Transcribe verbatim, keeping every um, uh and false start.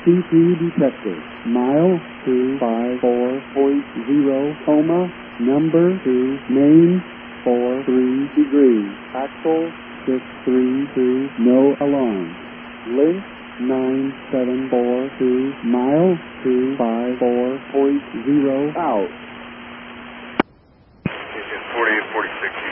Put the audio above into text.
C two detected. Mile two five four point zero, coma, number two, main, four three degrees. Axle, six three two, no alarm. Link, nine seven four two, mile two five four point zero, out. forty-eight forty-six.